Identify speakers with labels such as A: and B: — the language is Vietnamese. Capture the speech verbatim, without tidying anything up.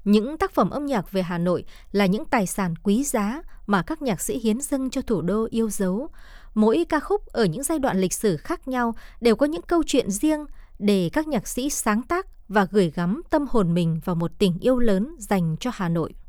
A: Những tác phẩm âm nhạc về Hà Nội là những tài sản quý giá mà các nhạc sĩ hiến dâng cho thủ đô yêu dấu. Mỗi ca khúc ở những giai đoạn lịch sử khác nhau đều có những câu chuyện riêng để các nhạc sĩ sáng tác và gửi gắm tâm hồn mình vào một tình yêu lớn dành cho Hà Nội.